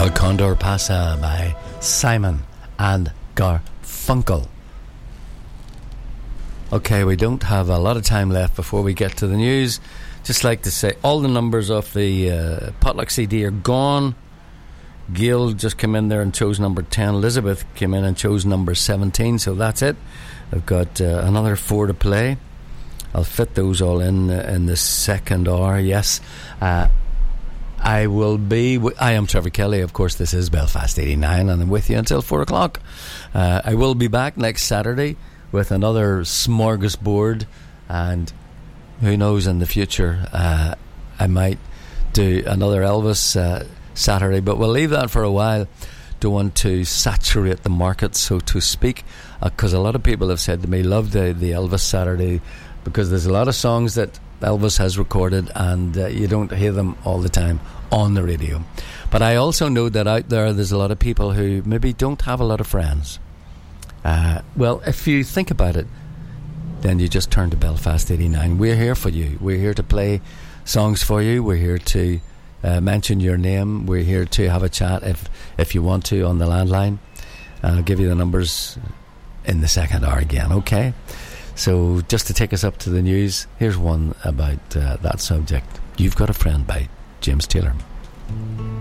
El Condor Pasa by Simon and Garfunkel. Okay, we don't have a lot of time left before we get to the news. Just like to say, all the numbers of the Potluck CD are gone. Gail just came in there and chose number 10. Elizabeth came in and chose number 17, so that's it. I've got another 4 to play. I'll fit those all in the second hour. Yes, I am Trevor Kelly. Of course, this is Belfast 89, and I'm with you until 4 o'clock. I will be back next Saturday with another smorgasbord, and who knows, in the future I might do another Elvis Saturday, but we'll leave that for a while. Don't want to saturate the market, so to speak, because a lot of people have said to me, love the Elvis Saturday, because there's a lot of songs that Elvis has recorded and you don't hear them all the time on the radio. But I also know that out there's a lot of people who maybe don't have a lot of friends. Well, if you think about it, then you just turn to Belfast 89. We're here for you. We're here to play songs for you. We're here to mention your name. We're here to have a chat if you want to on the landline. I'll give you the numbers in the second hour again, okay? So just to take us up to the news, here's one about that subject. You've Got a Friend by James Taylor.